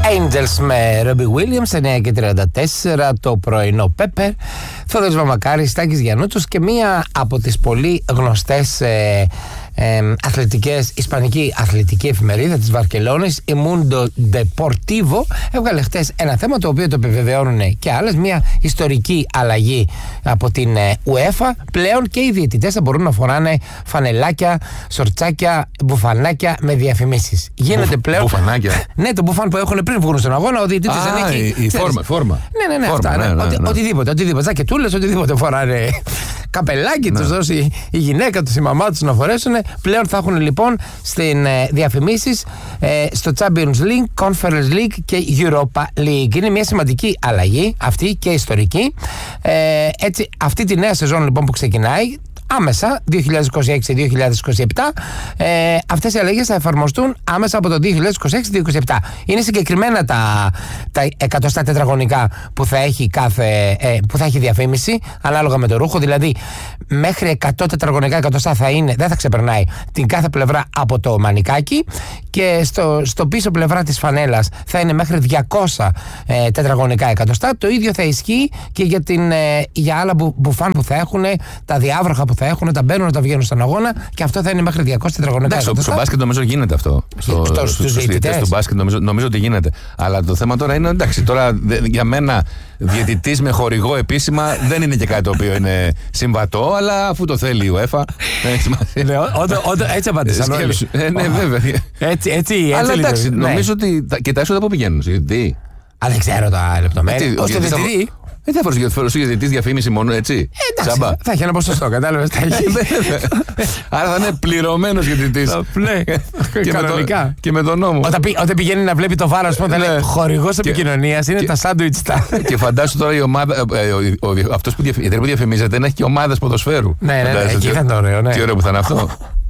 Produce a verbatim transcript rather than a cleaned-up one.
Angels με Robbie Williams, εννιά και τριάντα τέσσερα το πρωινό Pepper. Θόδωρος Βαμακάρης, Στάκης Γιαννούτσος και μία από τις πολύ γνωστές ε, ε, αθλητικές, ισπανική αθλητική εφημερίδα της Βαρκελόνης, η Mundo Deportivo, έβγαλε χτες ένα θέμα το οποίο το επιβεβαιώνουν και άλλες, μία ιστορική αλλαγή από την ε, UEFA. Πλέον και οι διαιτητές θα μπορούν να φοράνε φανελάκια, σορτσάκια, μπουφανάκια με διαφημίσεις. Γίνεται Μπουφ, πλέον. Μπουφανάκια. Ναι, το μπουφάν που έχουν πριν βγουν στον αγώνα, ο διαιτητής δεν έχει. Η, η φόρμα, φόρμα. Ναι, ναι, ναι, φόρμα, αυτά. ναι, ναι, ναι, ναι. Οτιδήποτε, οτιδήποτε. Ζακετούλες, οτιδήποτε φοράνε. Καπελάκι ναι. τους δώσει η γυναίκα τους, η μαμά τους να φορέσουν. Πλέον θα έχουν λοιπόν στην ε, διαφημίσεις ε, στο Champions League, Conference League και Europa League. Είναι μια σημαντική αλλαγή αυτή και ιστορική. Ε, έτσι, αυτή τη νέα σεζόν λοιπόν που ξεκινάει άμεσα δύο χιλιάδες είκοσι έξι δύο χιλιάδες είκοσι επτά, ε, αυτές οι αλλαγές θα εφαρμοστούν άμεσα από το δύο χιλιάδες είκοσι έξι δύο χιλιάδες είκοσι επτά. Είναι συγκεκριμένα τα, τα εκατοστά τετραγωνικά που θα έχει κάθε, ε, που θα έχει διαφήμιση ανάλογα με το ρούχο, δηλαδή μέχρι εκατό τετραγωνικά εκατοστά θα είναι, δεν θα ξεπερνάει την κάθε πλευρά από το μανικάκι, και στο, στο πίσω πλευρά της φανέλας θα είναι μέχρι διακόσια ε, τετραγωνικά εκατοστά. Το ίδιο θα ισχύει και για, την, ε, για άλλα μπου, μπουφάν που θα έχουν, τα διάβροχα που θα έχουν, τα μπαίνουν, τα βγαίνουν στον αγώνα, και αυτό θα είναι μέχρι διακόσια τετραγωνικά εκατοστά. Στο μπάσκετ νομίζω γίνεται αυτό. Στο, στο, στους διαιτητές του μπάσκετ νομίζω, νομίζω ότι γίνεται. Αλλά το θέμα τώρα είναι, εντάξει, τώρα για μένα διαιτητής με χορηγό επίσημα δεν είναι και κάτι το οποίο είναι συμβατό, αλλά αφού το θέλει η UEFA. Έτσι απάντησαν όλοι. Ναι, βέβαια. Έτσι, έτσι. Αλλά εντάξει, νομίζω ότι και τα έσοδα που πηγαίνουν. Αλλά δεν ξέρω τα λεπτομέρειες. Ως το διαιτητή. Δεν θα φορούσε για διαιτητής διαφήμιση μόνο, έτσι. Ε, εντάξει, θα έχει ένα ποσοστό, κατάλαβες. Άρα θα είναι πληρωμένος διαιτητής. Κανονικά. Και με τον νόμο. Όταν πηγαίνει να βλέπει το βάρος, θα λέει χορηγός επικοινωνίας, είναι τα σάντουιτς τα. Και φαντάσου τώρα η ομάδα, αυτός που διαφημίζεται να έχει και ομάδες ποδοσφαίρου. Ναι, ναι, εκεί θα είναι ωραίο. Τι ωραίο που θα είναι αυτό.